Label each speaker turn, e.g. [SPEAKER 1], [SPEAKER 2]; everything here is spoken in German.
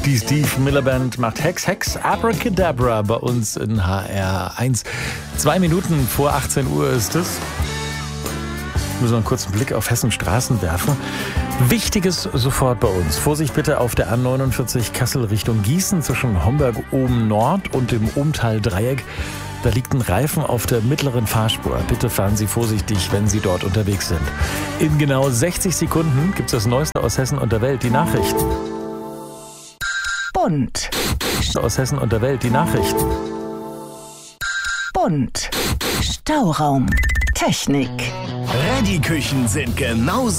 [SPEAKER 1] Die Steve Miller Band macht Hex, Hex, Abracadabra bei uns in HR1. 2 Minuten vor 18 Uhr ist es. Müssen wir einen kurzen Blick auf Hessens Straßen werfen. Wichtiges sofort bei uns. Vorsicht bitte auf der A49 Kassel Richtung Gießen zwischen Homberg oben Nord und dem Umtal-Dreieck. Da liegt ein Reifen auf der mittleren Fahrspur. Bitte fahren Sie vorsichtig, wenn Sie dort unterwegs sind. In genau 60 Sekunden gibt es das Neueste aus Hessen und der Welt, die Nachrichten.
[SPEAKER 2] Bunt.
[SPEAKER 1] Aus Hessen und der Welt, die Nachrichten.
[SPEAKER 2] Bunt. Stauraum. Technik.
[SPEAKER 3] Reddy-Küchen sind genauso